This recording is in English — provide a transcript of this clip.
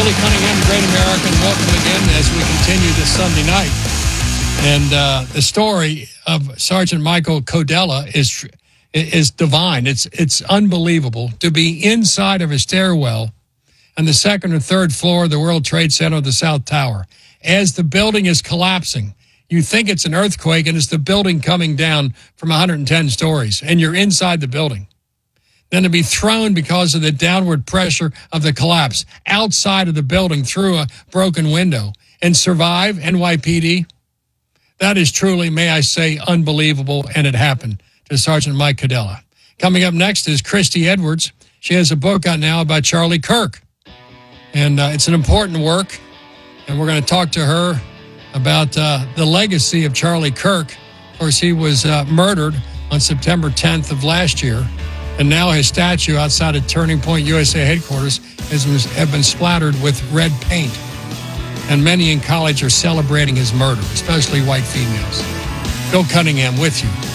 Billy Cunningham, the Great American. Welcome again as we continue this Sunday night. And the story of Sergeant Michael Codella is divine. It's unbelievable to be inside of a stairwell on the second or third floor of the World Trade Center of the South Tower. As the building is collapsing, you think it's an earthquake, and it's the building coming down from 110 stories, and you're inside the building. Then to be thrown because of the downward pressure of the collapse outside of the building through a broken window and survive NYPD, that is truly, may I say, unbelievable, and it happened to Sergeant Mike Codella. Coming up next is Christy Edwards. She has a book out now about Charlie Kirk, and it's an important work, and we're going to talk to her about the legacy of Charlie Kirk. Of course, he was murdered on September 10th of last year. And now his statue outside of Turning Point USA headquarters have been splattered with red paint. And many in college are celebrating his murder, especially white females. Bill Cunningham with you.